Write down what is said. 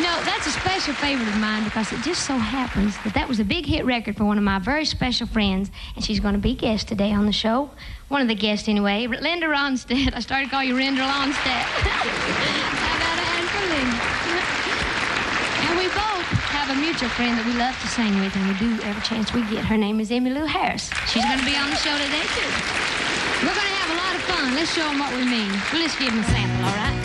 know, that's a special favorite of mine because it just so happens that was a big hit record for one of my very special friends, and she's going to be guest today on the show. One of the guests, anyway. Linda Ronstadt. I started to call you Linda Ronstadt. How about a hand for Linda? And we both have a mutual friend that we love to sing with, and we do every chance we get. Her name is Emmylou Harris. She's going to be on the show today, too. We're going to have a lot of fun. Let's show them what we mean. Well, let's give them a sample, all right?